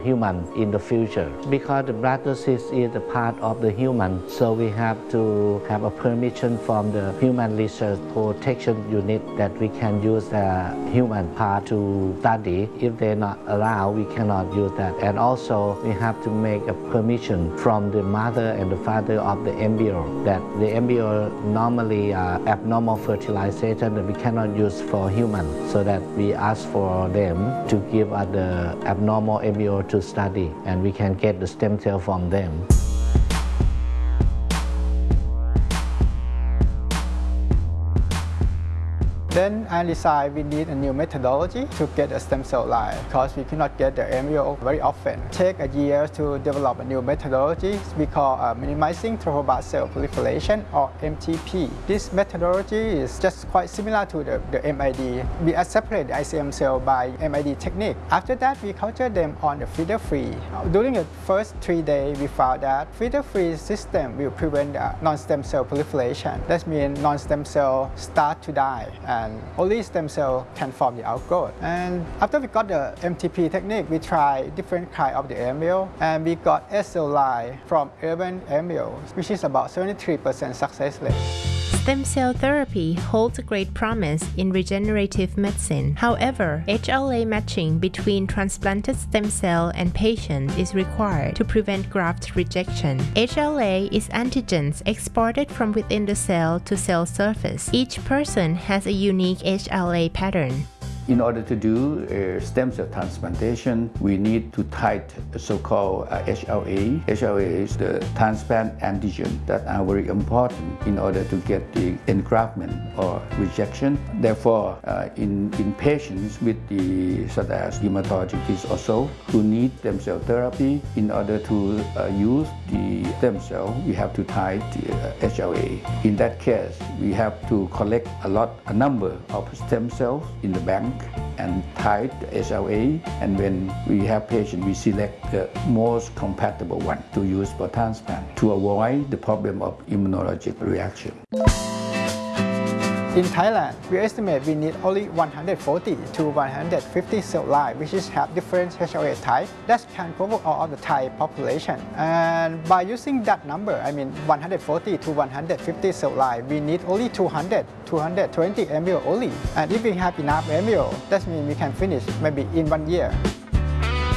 human in the future. Because the blastocyst is a part of the human, so we have to have a permission from the Human Research Protection Unit that we can use the human part to study. If they're not allowed, we cannot use that. And also, we have to make a permission from the mother and the father of the embryo that the embryo normally abnormal fertilization that we cannot use for human, so that we ask for them to give us the abnormal embryo to study, and we can get the stem cell from them. Then I decided we need a new methodology to get a stem cell line because we cannot get the embryo very often. Take a year to develop a new methodology we call minimizing trophoblast cell proliferation, or MTP. This methodology is just quite similar to the MID. We separate the ICM cell by MID technique. After that, we culture them on the feeder-free. During the first 3 days, we found that feeder-free system will prevent non-stem cell proliferation. That means non-stem cell start to die, and only stem cell can form the outgrowth. And after we got the MTP technique, we tried different kind of the embryo, and we got S-cell line from 11 embryos, which is about 73% success rate. Stem cell therapy holds a great promise in regenerative medicine. However, HLA matching between transplanted stem cell and patient is required to prevent graft rejection. HLA is antigens exported from within the cell to cell surface. Each person has a unique HLA pattern. In order to do stem cell transplantation, we need to tite a so-called HLA. HLA is the transplant antigen that are very important in order to get the engraftment or rejection. Therefore, in patients with the such as hematologic disease also who need stem cell therapy, in order to use the stem cell, we have to tite the HLA. In that case, we have to collect a number of stem cells in the bank and tite the HLA, and when we have patients, we select the most compatible one to use for transplant to avoid the problem of immunologic reaction. In Thailand, we estimate we need only 140 to 150 cell lines, which have different HLA type that can cover all of the Thai population. And by using that number, I mean 140 to 150 cell lines, we need only 220 embryo only. And if we have enough embryo, that means we can finish maybe in 1 year.